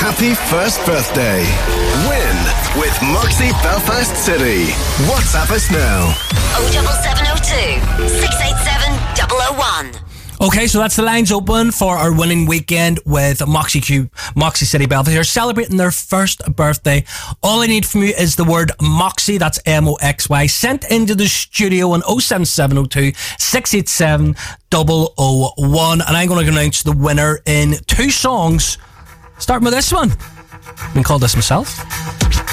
happy first birthday. Win with Moxie Belfast City. WhatsApp us now. 07702 687 001. Okay, so that's the lines open for our winning weekend with Moxie City Belfast. They're celebrating their first birthday. All I need from you is the word Moxie, that's MOXY, sent into the studio on 07702 687 001. And I'm going to announce the winner in 2 songs. Starting with this one. I can call this myself.